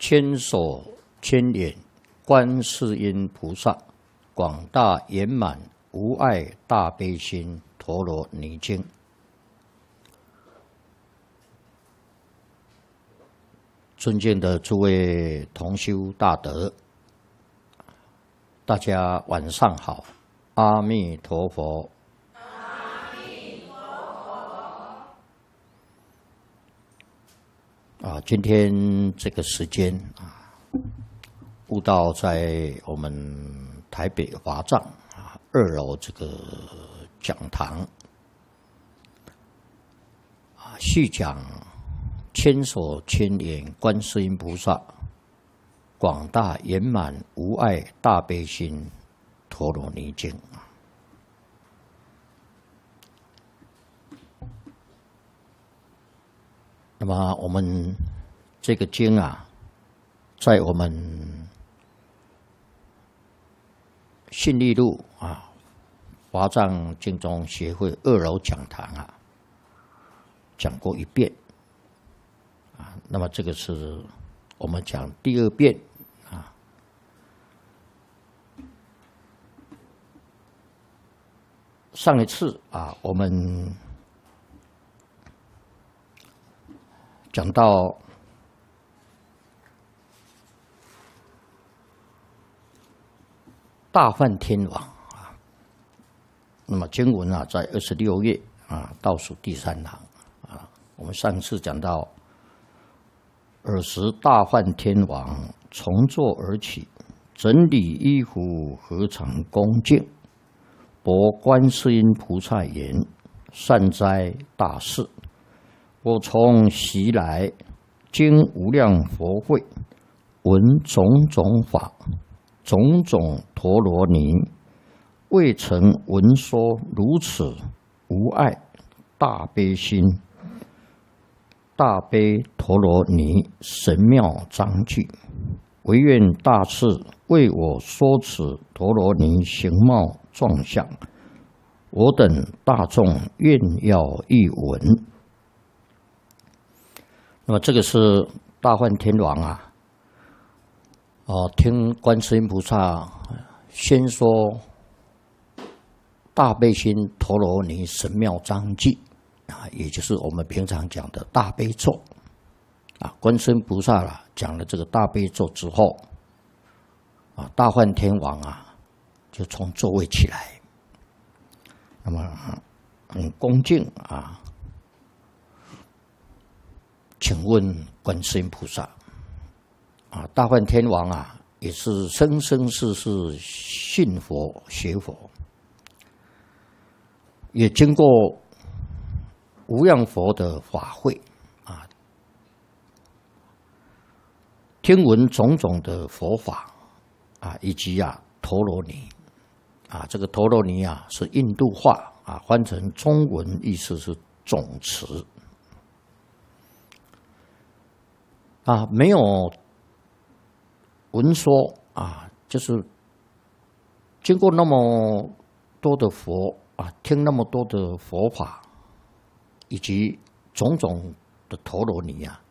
千手千眼观世音菩萨，广大圆满无碍大悲心陀罗尼经。尊敬的诸位同修大德，大家晚上好，阿弥陀佛。 阿弥陀佛。 今天这个时间悟道在我们台北华藏2楼这个讲堂续讲千手千眼观世音菩萨广大圆满无碍大悲心陀罗尼经。那么我们这个经在我们信义路华藏经中协会2楼讲堂讲过一遍那么这个是我们讲第2遍上一次我们讲到大梵天王那么经文在26页倒数第3行我们上次讲到，尔时大梵天王从座而起，整理衣服，何常恭敬，薄观世音菩萨言：善哉大士！我从昔来经无量佛会，闻种种法，种种陀罗尼，未曾闻说如此无碍大悲心大悲陀罗尼神妙章句，唯愿大士为我说此陀罗尼形貌状相，我等大众愿要一闻。那么这个是大梵天王听观世音菩萨先说大悲心陀罗尼神妙章句也就是我们平常讲的大悲咒观世音菩萨讲了这个大悲咒之后大梵天王就从座位起来，那么很恭敬请问观世音菩萨大梵天王也是生生世世信佛学佛，也经过无量佛的法会听闻种种的佛法以及陀罗尼这个陀罗尼是印度话翻成中文意思是总持没有闻说就是经过那么多的佛听那么多的佛法以及种种的陀罗尼